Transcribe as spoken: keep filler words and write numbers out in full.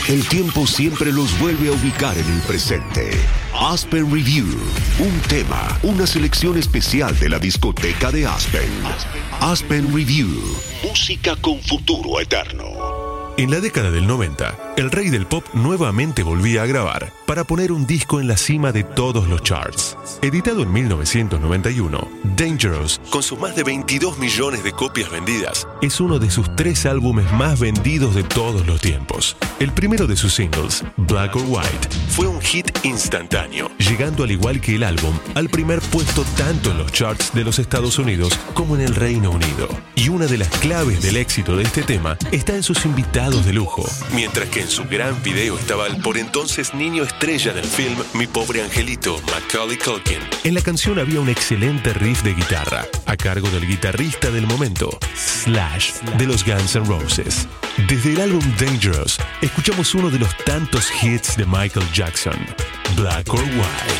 el tiempo siempre los vuelve a ubicar en el presente. Aspen Review, un tema, una selección especial de la discoteca de Aspen. Aspen Review, música con futuro eterno. En la década del noventa, el rey del pop nuevamente volvía a grabar para poner un disco en la cima de todos los charts. Editado en mil novecientos noventa y uno, Dangerous, con sus más de veintidós millones de copias vendidas, es uno de sus tres álbumes más vendidos de todos los tiempos. El primero de sus singles, Black or White, fue un hit instantáneo, llegando al igual que el álbum al primer puesto tanto en los charts de los Estados Unidos como en el Reino Unido. Y una de las claves del éxito de este tema está en sus invitados de lujo, mientras que en su gran video estaba el por entonces niño estrella del film Mi Pobre Angelito, Macaulay Culkin. En la canción había un excelente riff de guitarra, a cargo del guitarrista del momento, Slash, de los Guns N' Roses. Desde el álbum Dangerous, escuchamos uno de los tantos hits de Michael Jackson, Black or White.